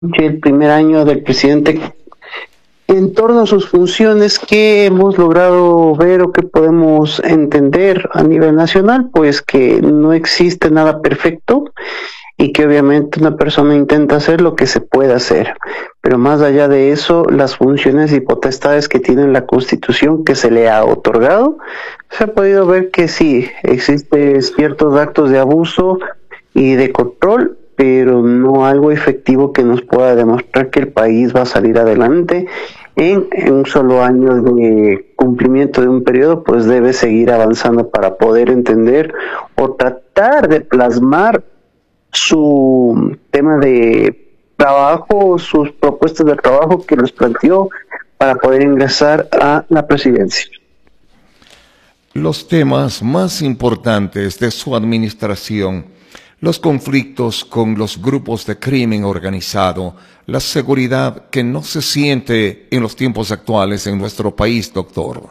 el primer año del presidente en torno a sus funciones, ¿qué hemos logrado ver o qué podemos entender a nivel nacional? Pues que no existe nada perfecto y que obviamente una persona intenta hacer lo que se puede hacer. Pero más allá de eso, las funciones y potestades que tiene la Constitución que se le ha otorgado, se ha podido ver que sí, existen ciertos actos de abuso y de control, pero no algo efectivo que nos pueda demostrar que el país va a salir adelante en un solo año de cumplimiento de un periodo. Pues debe seguir avanzando para poder entender o tratar de plasmar su tema de trabajo, sus propuestas de trabajo que nos planteó para poder ingresar a la presidencia. Los temas más importantes de su administración: los conflictos con los grupos de crimen organizado, la seguridad que no se siente en los tiempos actuales en nuestro país, doctor.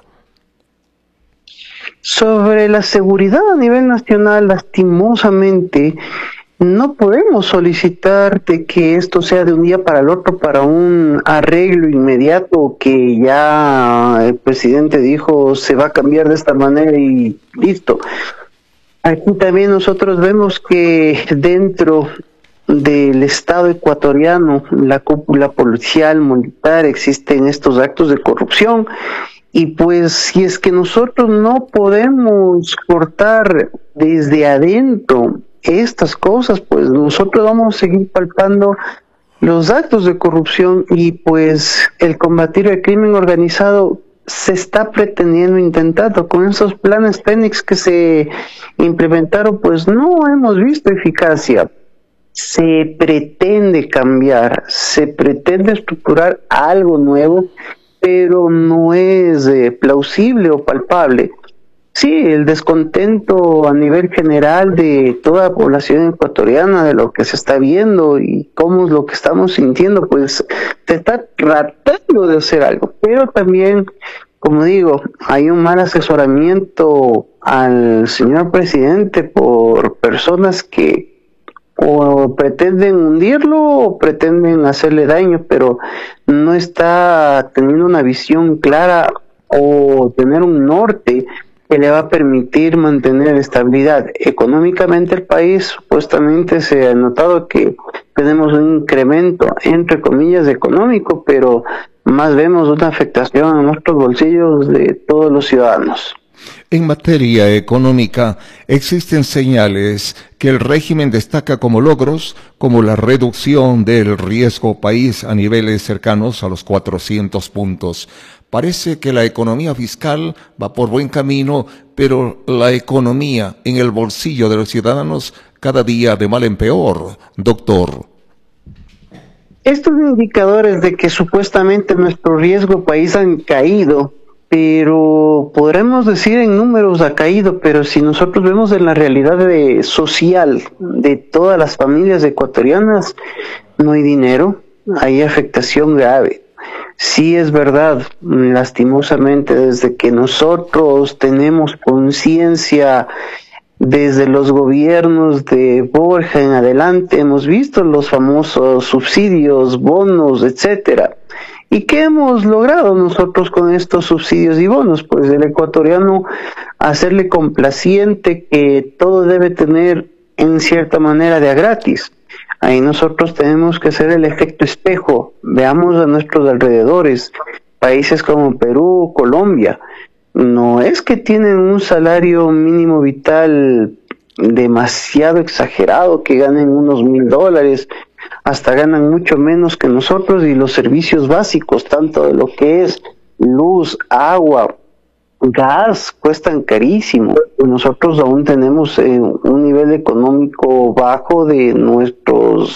Sobre la seguridad a nivel nacional, lastimosamente, no podemos solicitar de que esto sea de un día para el otro para un arreglo inmediato que ya el presidente dijo se va a cambiar de esta manera y listo. Aquí también nosotros vemos que dentro del Estado ecuatoriano, la cúpula policial, militar, existen estos actos de corrupción. Y pues si es que nosotros no podemos cortar desde adentro estas cosas, pues nosotros vamos a seguir palpando los actos de corrupción y pues el combatir el crimen organizado se está pretendiendo, intentando con esos planes Fénix que se implementaron, pues no hemos visto eficacia. Se pretende cambiar, se pretende estructurar algo nuevo, pero no es plausible o palpable. Sí, el descontento a nivel general de toda la población ecuatoriana de lo que se está viendo y cómo es lo que estamos sintiendo, pues se está tratando de hacer algo, pero también, como digo, hay un mal asesoramiento al señor presidente por personas que o pretenden hundirlo o pretenden hacerle daño, pero no está teniendo una visión clara o tener un norte que le va a permitir mantener estabilidad. Económicamente el país supuestamente se ha notado que tenemos un incremento, entre comillas, económico, pero más vemos una afectación a nuestros bolsillos de todos los ciudadanos. En materia económica, existen señales que el régimen destaca como logros, como la reducción del riesgo país a niveles cercanos a los 400 puntos. Parece que la economía fiscal va por buen camino, pero la economía en el bolsillo de los ciudadanos cada día de mal en peor, doctor. Estos indicadores de que supuestamente nuestro riesgo país han caído, pero podremos decir en números ha caído, pero si nosotros vemos en la realidad social de todas las familias ecuatorianas, no hay dinero, hay afectación grave. Sí es verdad, lastimosamente, desde que nosotros tenemos conciencia, desde los gobiernos de Borja en adelante, hemos visto los famosos subsidios, bonos, etcétera. ¿Y qué hemos logrado nosotros con estos subsidios y bonos? Pues el ecuatoriano hacerle complaciente que todo debe tener en cierta manera de a gratis. Ahí nosotros tenemos que hacer el efecto espejo. Veamos a nuestros alrededores, países como Perú, Colombia. No es que tienen un salario mínimo vital demasiado exagerado, que ganen unos $1000, hasta ganan mucho menos que nosotros, y los servicios básicos, tanto de lo que es luz, agua, gas, cuestan carísimo. Nosotros aún tenemos un nivel económico bajo de nuestros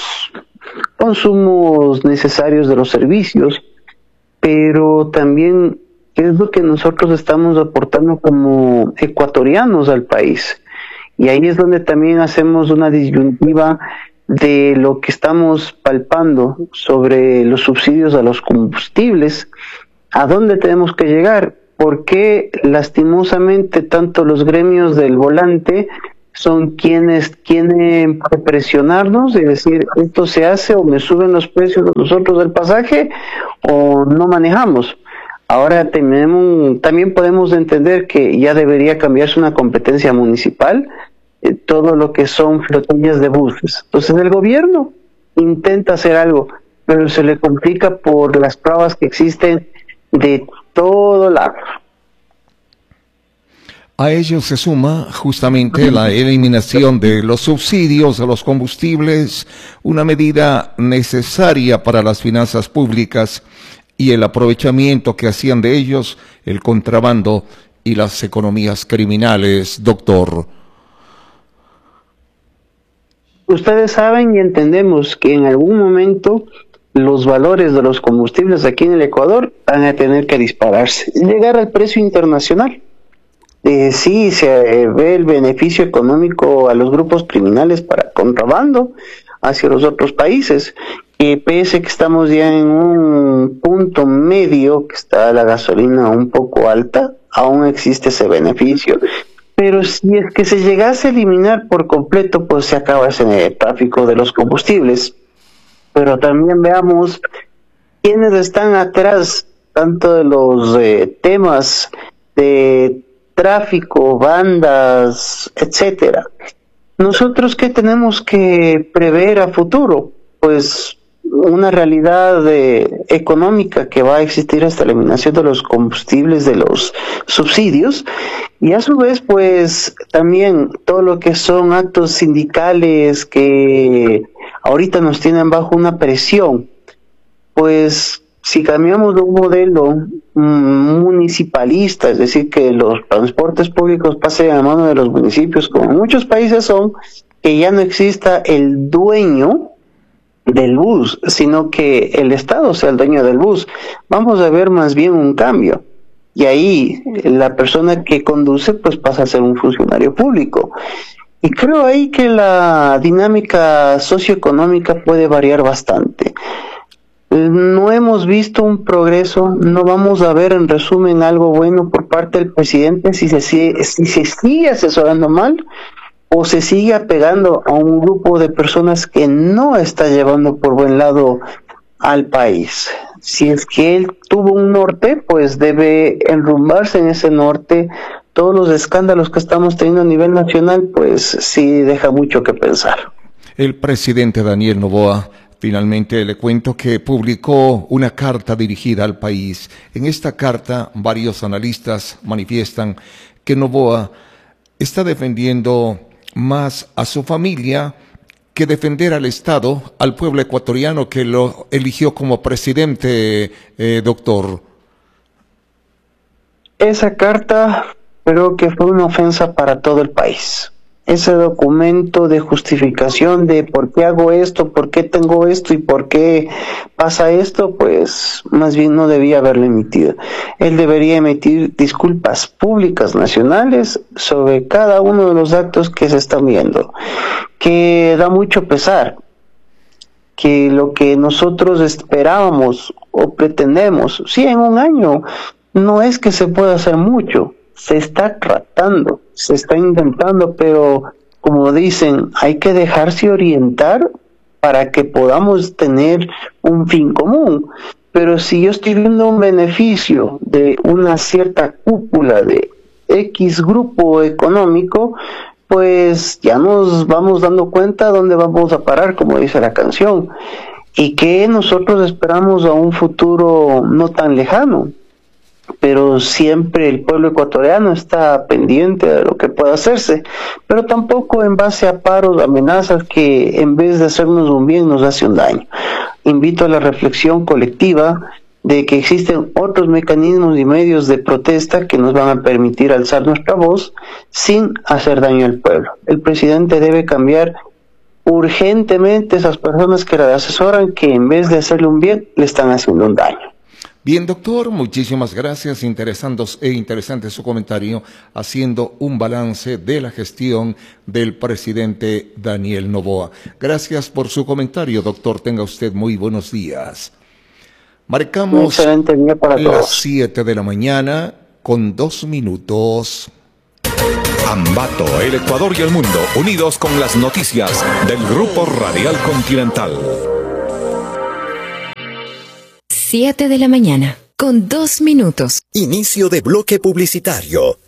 consumos necesarios de los servicios, pero también qué es lo que nosotros estamos aportando como ecuatorianos al país. Y ahí es donde también hacemos una disyuntiva de lo que estamos palpando sobre los subsidios a los combustibles. ¿A dónde tenemos que llegar? Porque lastimosamente tanto los gremios del volante son quienes quieren presionarnos y decir esto se hace o me suben los precios de nosotros del pasaje o no manejamos. Ahora también podemos entender que ya debería cambiarse una competencia municipal, todo lo que son flotillas de buses. Entonces el gobierno intenta hacer algo, pero se le complica por las trabas que existen de todo lado. A ello se suma justamente la eliminación de los subsidios a los combustibles, una medida necesaria para las finanzas públicas, y el aprovechamiento que hacían de ellos el contrabando y las economías criminales, doctor. Ustedes saben y entendemos que en algún momento los valores de los combustibles aquí en el Ecuador van a tener que dispararse, llegar al precio internacional. Sí, se ve el beneficio económico a los grupos criminales para contrabando hacia los otros países, que pese que estamos ya en un punto medio, que está la gasolina un poco alta, aún existe ese beneficio. Pero si es que se llegase a eliminar por completo, pues se acaba ese tráfico de los combustibles. Pero también veamos quiénes están atrás, tanto de los temas de tráfico, bandas, etcétera. Nosotros, ¿qué tenemos que prever a futuro? Pues una realidad económica que va a existir hasta la eliminación de los combustibles, de los subsidios, y a su vez pues también todo lo que son actos sindicales que ahorita nos tienen bajo una presión. Pues si cambiamos de un modelo municipalista, es decir, que los transportes públicos pasen a mano de los municipios, como en muchos países son, que ya no exista el dueño del bus, sino que el Estado sea el dueño del bus, vamos a ver más bien un cambio. Y ahí la persona que conduce pues pasa a ser un funcionario público. Y creo ahí que la dinámica socioeconómica puede variar bastante. No hemos visto un progreso, no vamos a ver en resumen algo bueno por parte del presidente si se sigue asesorando mal o se sigue apegando a un grupo de personas que no está llevando por buen lado al país. Si es que él tuvo un norte, pues debe enrumbarse en ese norte. Todos los escándalos que estamos teniendo a nivel nacional, pues sí deja mucho que pensar. El presidente Daniel Noboa, finalmente le cuento que publicó una carta dirigida al país. En esta carta, varios analistas manifiestan que Noboa está defendiendo más a su familia que defender al Estado, al pueblo ecuatoriano que lo eligió como presidente, doctor. Esa carta creo que fue una ofensa para todo el país. Ese documento de justificación de por qué hago esto, por qué tengo esto y por qué pasa esto, pues más bien no debía haberlo emitido. Él debería emitir disculpas públicas nacionales sobre cada uno de los actos que se están viendo, que da mucho pesar, que lo que nosotros esperábamos o pretendemos, sí, en un año, no es que se pueda hacer mucho. Se está tratando, se está intentando, pero como dicen, hay que dejarse orientar para que podamos tener un fin común. Pero si yo estoy viendo un beneficio de una cierta cúpula de X grupo económico, pues ya nos vamos dando cuenta dónde vamos a parar, como dice la canción, y que nosotros esperamos a un futuro no tan lejano. Pero siempre el pueblo ecuatoriano está pendiente de lo que pueda hacerse, pero tampoco en base a paros, amenazas que en vez de hacernos un bien nos hace un daño. Invito a la reflexión colectiva de que existen otros mecanismos y medios de protesta que nos van a permitir alzar nuestra voz sin hacer daño al pueblo. El presidente debe cambiar urgentemente esas personas que le asesoran, que en vez de hacerle un bien le están haciendo un daño. Bien, doctor, muchísimas gracias. Interesante su comentario, haciendo un balance de la gestión del presidente Daniel Noboa. Gracias por su comentario, doctor. Tenga usted muy buenos días. Marcamos un excelente día para todos. Las 7 de la mañana con 2 minutos. Ambato, el Ecuador y el mundo, unidos con las noticias del Grupo Radial Continental. 7 de la mañana, con 2 minutos. Inicio de bloque publicitario.